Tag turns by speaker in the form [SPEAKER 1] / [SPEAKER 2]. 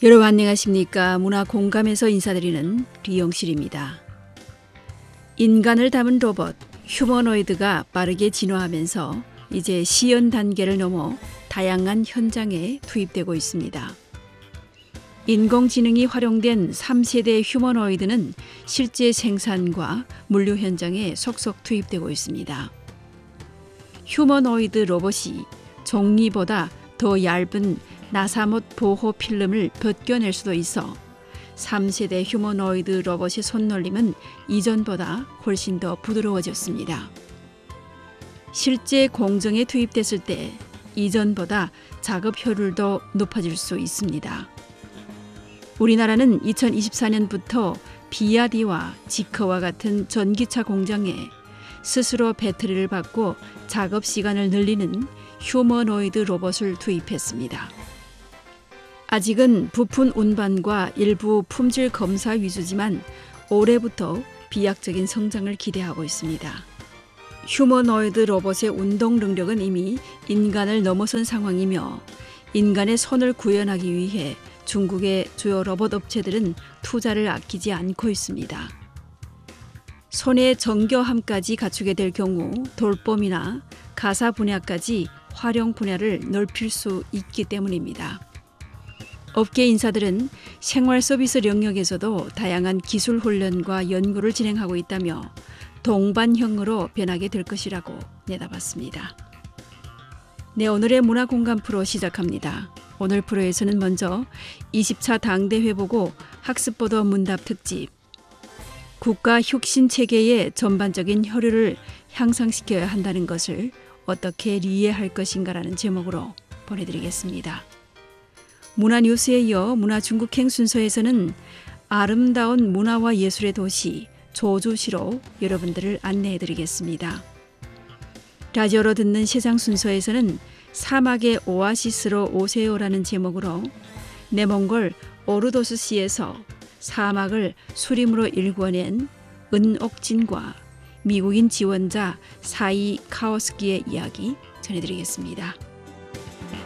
[SPEAKER 1] 여러분 안녕하십니까? 문화공감에서 인사드리는 리영실입니다. 인간을 담은 로봇 휴머노이드가 빠르게 진화하면서 이제 시연 단계를 넘어 다양한 현장에 투입되고 있습니다. 인공지능이 활용된 3세대 휴머노이드는 실제 생산과 물류 현장에 속속 투입되고 있습니다. 휴머노이드 로봇이 종이보다 더 얇은 나사못 보호 필름을 벗겨낼 수도 있어 3세대 휴머노이드 로봇의 손놀림은 이전보다 훨씬 더 부드러워졌습니다. 실제 공정에 투입됐을 때 이전보다 작업 효율도 높아질 수 있습니다. 우리나라는 2024년부터 비아디와 지커와 같은 전기차 공장에 스스로 배터리를 받고 작업 시간을 늘리는 휴머노이드 로봇을 투입했습니다. 아직은 부품 운반과 일부 품질 검사 위주지만 올해부터 비약적인 성장을 기대하고 있습니다. 휴머노이드 로봇의 운동 능력은 이미 인간을 넘어선 상황이며 인간의 손을 구현하기 위해 중국의 주요 로봇 업체들은 투자를 아끼지 않고 있습니다. 손의 정교함까지 갖추게 될 경우 돌봄이나 가사 분야까지 활용 분야를 넓힐 수 있기 때문입니다. 업계 인사들은 생활 서비스 영역에서도 다양한 기술 훈련과 연구를 진행하고 있다며 동반형으로 변하게 될 것이라고 내다봤습니다. 네, 오늘의 문화공감 프로 시작합니다. 오늘 프로에서는 먼저 20차 당대회 보고 학습보도 문답 특집, 국가 혁신 체계의 전반적인 효율을 향상시켜야 한다는 것을 어떻게 이해할 것인가라는 제목으로 보내드리겠습니다. 문화뉴스에 이어 문화중국행 순서에서는 아름다운 문화와 예술의 도시 조주시로 여러분들을 안내해드리겠습니다. 라디오로 듣는 세상 순서에서는 사막의 오아시스로 오세요라는 제목으로 내몽골 오르도스시에서 사막을 수림으로 일궈낸 은옥진과 미국인 지원자 사이 카오스키의 이야기 전해드리겠습니다.